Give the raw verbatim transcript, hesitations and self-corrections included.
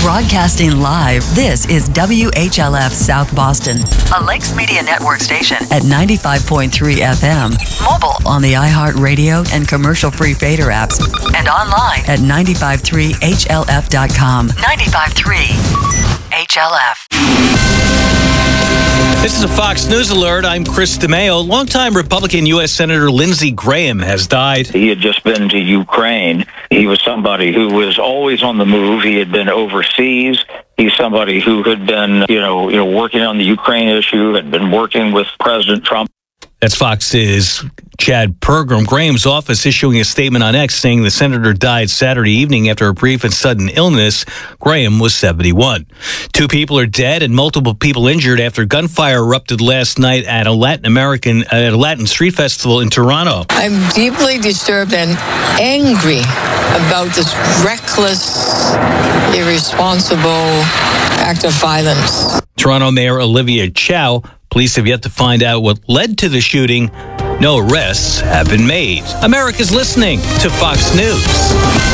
Broadcasting live, this is W H L F South Boston, a Lakes Media Network station at ninety-five point three F M. Mobile on the iHeartRadio and commercial-free Fader apps, and online at nine five three H L F dot com. ninety-five point three H L F. This is a Fox News alert. I'm Chris DeMeo. Longtime Republican U S Senator Lindsey Graham has died. He had just been to Ukraine. He was somebody who was always on the move. He had been overseas. He's somebody who had been, you know, you know, working on the Ukraine issue, had been working with President Trump. That's Fox's Chad Pergram. Graham's office issuing a statement on X saying the senator died Saturday evening after a brief and sudden illness. Graham was seventy-one. Two people are dead and multiple people injured after gunfire erupted last night at a Latin American at a Latin street festival in Toronto. I'm deeply disturbed and angry about this reckless, irresponsible act of violence. Toronto Mayor Olivia Chow. Police have yet to find out what led to the shooting. No arrests have been made. America's listening to Fox News.